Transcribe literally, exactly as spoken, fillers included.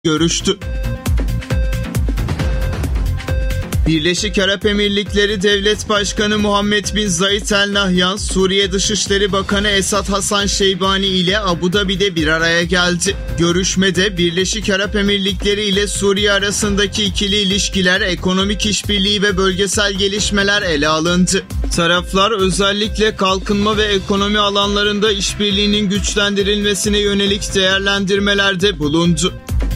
görüştü. Birleşik Arap Emirlikleri Devlet Başkanı Muhammed bin Zayed Al Nahyan, Suriye Dışişleri Bakanı Esad Hasan Şeybani ile Abu Dhabi'de bir araya geldi. Görüşmede Birleşik Arap Emirlikleri ile Suriye arasındaki ikili ilişkiler, ekonomik işbirliği ve bölgesel gelişmeler ele alındı. Taraflar özellikle kalkınma ve ekonomi alanlarında işbirliğinin güçlendirilmesine yönelik değerlendirmelerde bulundu.